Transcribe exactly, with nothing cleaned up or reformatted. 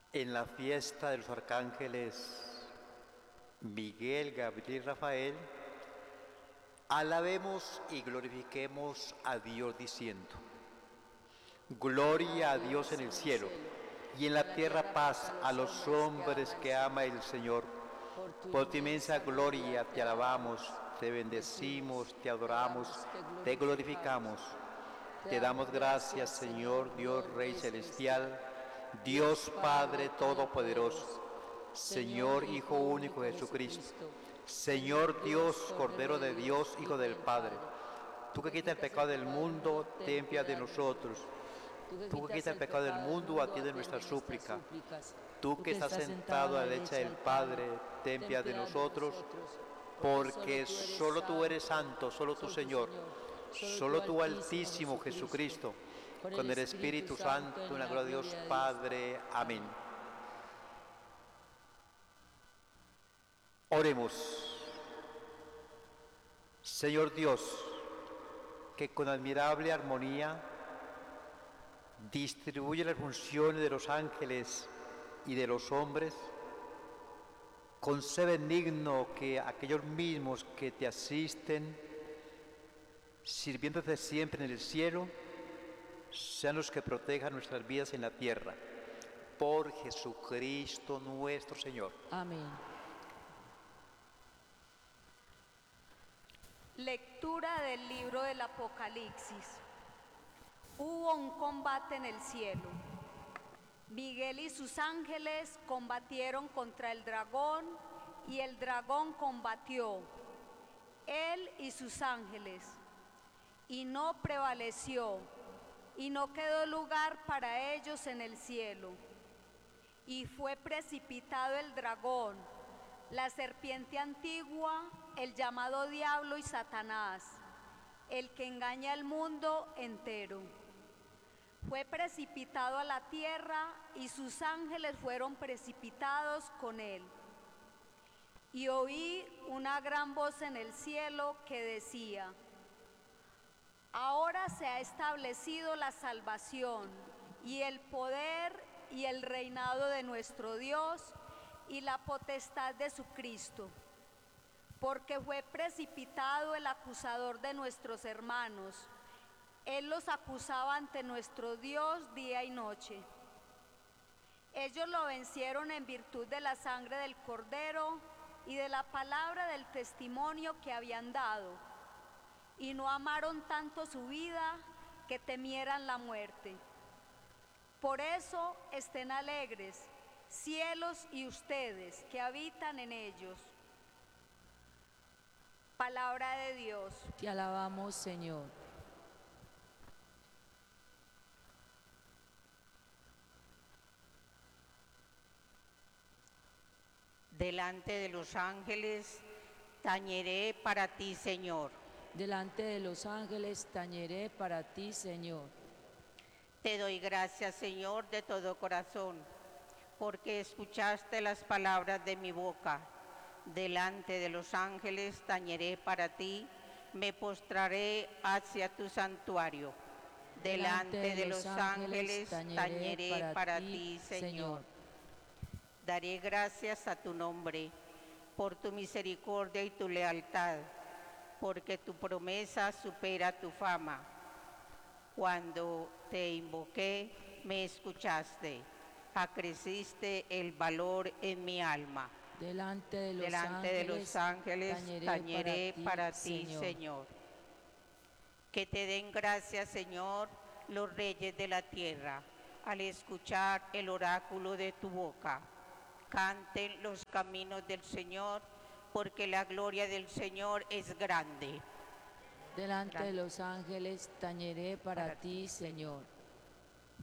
En la fiesta de los arcángeles Miguel, Gabriel y Rafael, alabemos y glorifiquemos a Dios diciendo: Gloria a Dios en el cielo, y en la tierra paz a los hombres que ama el Señor. Por tu inmensa gloria te alabamos, te bendecimos, te adoramos, te glorificamos. Te damos gracias, Señor Dios Rey Celestial, Dios Padre Todopoderoso, Señor Hijo Único Jesucristo, Señor Dios, Cordero de Dios, Hijo del Padre. Tú que quitas el pecado del mundo, ten piedad de nosotros. Tú que quitas el pecado del mundo, atiende nuestra súplica. Tú que estás sentado a la derecha del Padre, ten piedad de nosotros, porque solo tú eres santo, solo tú, Señor, solo tú, Altísimo Jesucristo, con el Espíritu Santo, en la gloria de Dios Padre. Amén. Oremos. Señor Dios, que con admirable armonía distribuye las funciones de los ángeles y de los hombres, concede digno que aquellos mismos que te asisten, sirviéndote siempre en el cielo, sean los que protejan nuestras vidas en la tierra. Por Jesucristo nuestro Señor. Amén. Lectura del libro del Apocalipsis. Hubo un combate en el cielo. Miguel y sus ángeles combatieron contra el dragón, y el dragón combatió, él y sus ángeles, y no prevaleció, y no quedó lugar para ellos en el cielo. Y fue precipitado el dragón, la serpiente antigua, el llamado Diablo y Satanás, el que engaña al mundo entero. Fue precipitado a la tierra, y sus ángeles fueron precipitados con él. Y oí una gran voz en el cielo que decía: ahora se ha establecido la salvación, y el poder y el reinado de nuestro Dios, y la potestad de su Cristo. Porque fue precipitado el acusador de nuestros hermanos. Él los acusaba ante nuestro Dios día y noche. Ellos lo vencieron en virtud de la sangre del Cordero y de la palabra del testimonio que habían dado, y no amaron tanto su vida que temieran la muerte. Por eso estén alegres, cielos y ustedes que habitan en ellos. Palabra de Dios. Te alabamos, Señor. Delante de los ángeles tañeré para ti, Señor. Delante de los ángeles tañeré para ti, Señor. Te doy gracias, Señor, de todo corazón, porque escuchaste las palabras de mi boca. Delante de los ángeles tañeré para ti, me postraré hacia tu santuario. Delante, Delante de, de los ángeles tañeré, tañeré para, para ti, Señor. Señor. Daré gracias a tu nombre por tu misericordia y tu lealtad, porque tu promesa supera tu fama. Cuando te invoqué, me escuchaste, acreciste el valor en mi alma. Delante de los Delante ángeles, de los ángeles tañeré, tañeré para, para ti, ti, Señor. Señor. Que te den gracias, Señor, los reyes de la tierra, al escuchar el oráculo de tu boca. Canten los caminos del Señor, porque la gloria del Señor es grande. Delante grande. de los ángeles tañeré para, para ti, Señor.